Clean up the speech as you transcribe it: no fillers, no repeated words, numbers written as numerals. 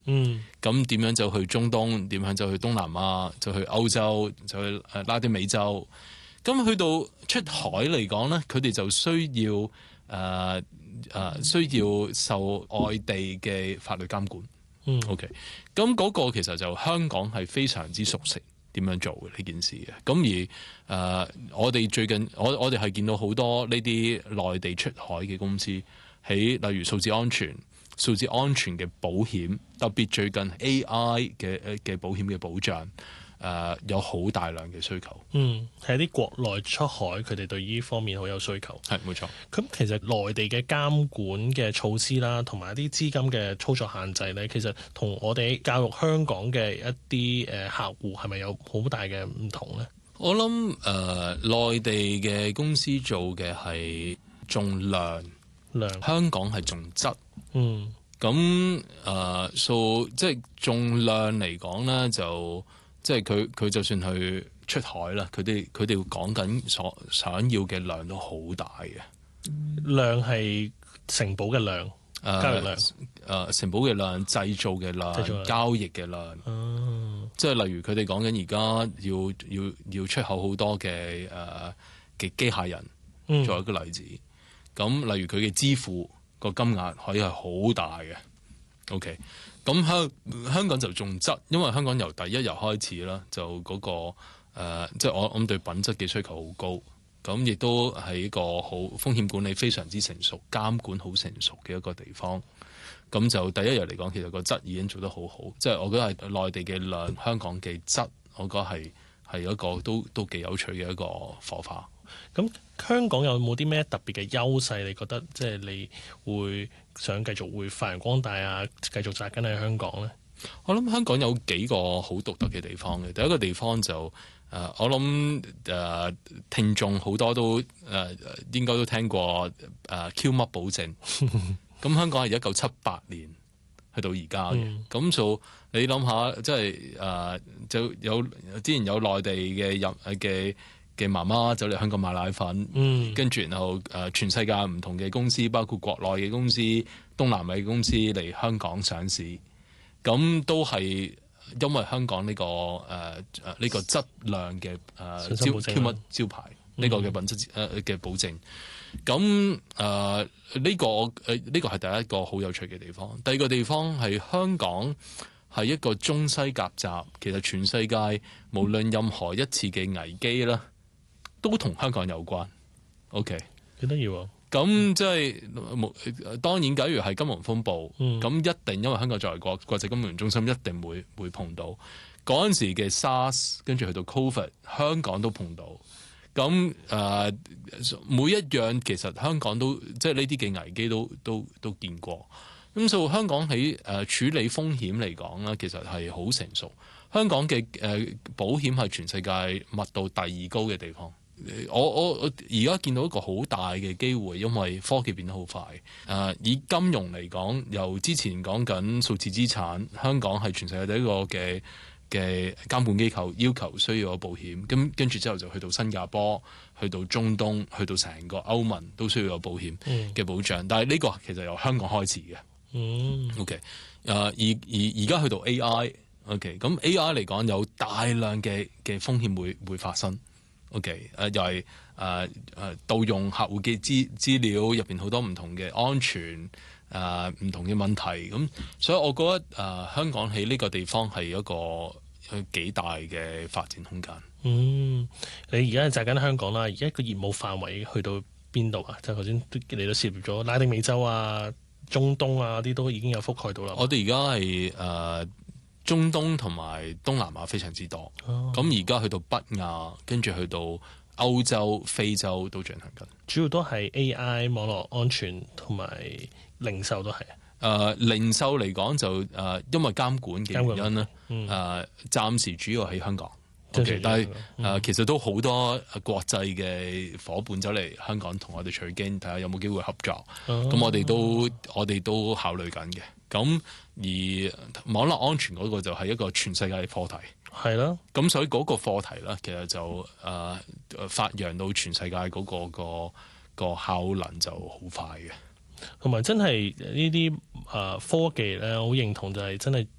咁點樣就去中東，點樣就去東南亞，就去歐洲，就去拉丁美洲。咁去到出海嚟講咧，佢哋就需要受外地嘅法律監管。OK， 咁嗰個其實就香港係非常之熟悉點樣做嘅呢件事嘅。咁而我哋最近我哋係見到好多呢啲內地出海嘅公司喺例如數字安全嘅保險，特別最近 AI 嘅保險嘅保障。有好大量嘅需求， 係啲國內出海，佢哋對呢方面好有需求， 係冇錯。咁其實內地嘅監管嘅措施啦，同埋一啲資金嘅操作限制咧，其實同我哋教育香港嘅一啲客戶係咪有好大嘅唔同咧？ 我諗內地嘅公司做嘅係重量，香港係重質。咁即係重量嚟講咧就。即係佢就算去出海啦，佢哋講緊想要嘅量都好大嘅。 量係承保嘅量，交易量。 承保嘅量、製造嘅量、交易嘅量。即係例如佢哋講緊而家要出口好多嘅機械人，作為一個例子。咁例如佢嘅支付個金額可以係好大嘅。OK。咁香港就重質，因為香港由第一日開始啦，就嗰個即係我對品質嘅需求好高，咁亦都係一個好風險管理非常之成熟、監管好成熟嘅一個地方。咁就第一日嚟講，其實個質已經做得好好，即係我覺得係內地嘅量，香港嘅質，我覺得係一個都幾有趣嘅一個火花。 咁香港有冇啲咩特別嘅優勢？你覺得即係你會想繼續會發揚光大啊？繼續紮根喺香港咧？ 我諗香港有幾個好獨特嘅地方嘅。第一個地方就我諗聽眾好多都應該都聽過Q 乜保證。咁香港係1978年去到而家嘅。咁就你諗下，即係就有之前有內地嘅媽媽走嚟香港買奶粉，跟住然後全世界唔同嘅公司，包括國內嘅公司、東南亞嘅公司嚟香港上市，咁都係因為香港呢個質量嘅招牌，呢個嘅品質嘅保證。咁呢個係第一個好有趣嘅地方。第二個地方係香港係一個中西夾雜，其實全世界無論任何一次嘅危機啦，都同香港有關。OK， 幾得意喎。 咁即係當然，假如係金融風暴，咁一定因為香港作為國際金融中心，一定會碰到嗰陣時嘅 SARS， 跟住去到 COVID， 香港都碰到。咁每一樣其實香港都即係呢啲嘅危機都見過。咁所以香港喺處理風險嚟講咧，其實係好成熟。香港嘅保險係全世界密度第2高嘅地方。我而家見到一個好大嘅機會，因為科技變得好快。以金融嚟講，由之前講緊數字資產，香港係全世界第一個嘅監管機構要求需要有保險。咁跟住之後就去到新加坡，去到中東，去到成個歐盟都需要有保險嘅保障。但係呢個其實由香港開始嘅。OK， 而家去到 AI。OK， 咁 AI 嚟講有大量嘅風險會發生。OK， 又係盜用客戶嘅資料，入邊好多唔同嘅安全唔同嘅問題。咁所以我覺得香港喺呢個地方係一個幾大嘅發展空間。 你而家紮緊香港啦，而家個業務範圍去到邊度啊？就頭先你都涉獵咗拉丁美洲啊、中東啊啲都已經有覆蓋到啦。 我哋而家係中東同埋東南亞非常之多，咁而家去到北亞，跟住去到歐洲、非洲都進行緊。 主要都係 AI 網絡安全同埋零售都係。 零售嚟講就因為監管嘅原因咧，暫時主要喺香港。Okay， 但係其實都好多國際嘅夥伴走嚟香港同我哋取經，睇下有冇機會合作。咁我哋都考慮緊嘅。咁而網絡安全嗰個就係一個全世界嘅課題。 係咯。咁所以嗰個課題咧，其實就發揚到全世界嗰個效能就好快嘅。 同埋真係呢啲科技咧，我好認同就係真係